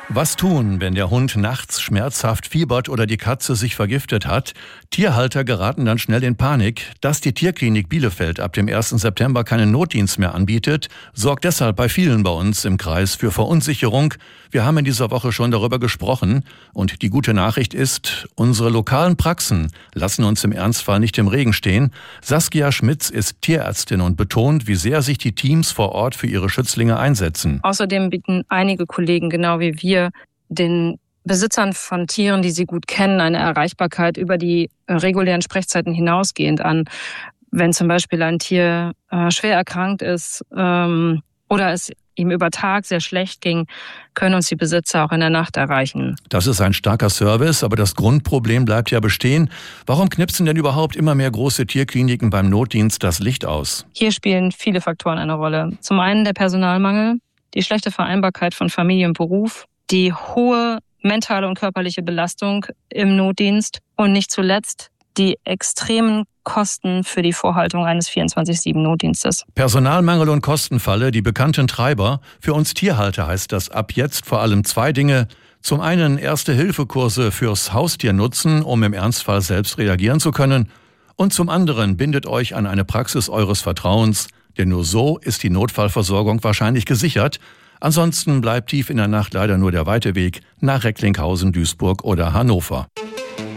Was tun, wenn der Hund nachts schmerzhaft fiebert oder die Katze sich vergiftet hat? Tierhalter geraten dann schnell in Panik. Dass die Tierklinik Bielefeld ab dem 1. September keinen Notdienst mehr anbietet, sorgt deshalb bei vielen bei uns im Kreis für Verunsicherung. Wir haben in dieser Woche schon darüber gesprochen. Und die gute Nachricht ist, unsere lokalen Praxen lassen uns im Ernstfall nicht im Regen stehen. Saskia Schmitz ist Tierärztin und betont, wie sehr sich die Teams vor Ort für ihre Schützlinge einsetzen. Außerdem bieten einige Kollegen, genau wie wir, den Besitzern von Tieren, die sie gut kennen, eine Erreichbarkeit über die regulären Sprechzeiten hinausgehend an. Wenn zum Beispiel ein Tier schwer erkrankt ist oder es ihm über Tag sehr schlecht ging, können uns die Besitzer auch in der Nacht erreichen. Das ist ein starker Service, aber das Grundproblem bleibt ja bestehen. Warum knipsen denn überhaupt immer mehr große Tierkliniken beim Notdienst das Licht aus? Hier spielen viele Faktoren eine Rolle. Zum einen der Personalmangel, die schlechte Vereinbarkeit von Familie und Beruf, die hohe mentale und körperliche Belastung im Notdienst und nicht zuletzt die extremen Kosten für die Vorhaltung eines 24/7-Notdienstes. Personalmangel und Kostenfalle, die bekannten Treiber. Für uns Tierhalter heißt das ab jetzt vor allem zwei Dinge. Zum einen Erste-Hilfe-Kurse fürs Haustier nutzen, um im Ernstfall selbst reagieren zu können. Und zum anderen bindet euch an eine Praxis eures Vertrauens, denn nur so ist die Notfallversorgung wahrscheinlich gesichert. Ansonsten bleibt tief in der Nacht leider nur der weite Weg nach Recklinghausen, Duisburg oder Hannover.